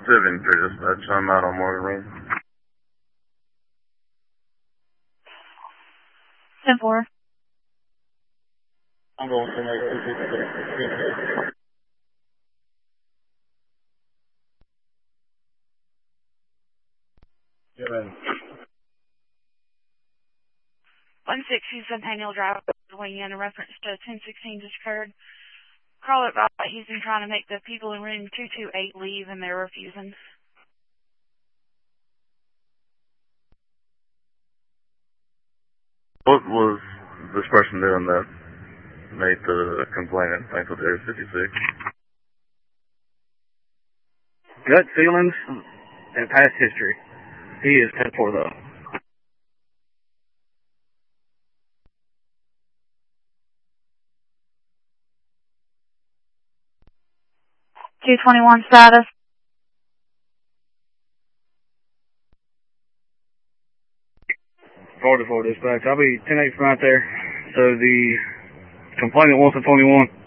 7 for dispatch. I'm out on Morgan Road. 10-4. I'm going to make 266. Get ready. 160 Centennial Drive, weighing in a reference to 1016 just occurred. Call it about he's been trying to make the people in room 228 leave and they're refusing. What was this person doing that made the complainant think that they're 56? Gut feelings and past history. He is 10-4 though. $221 status. 4-4 dispatch. I'll be 10-8 from out there. So the complainant wants a 21.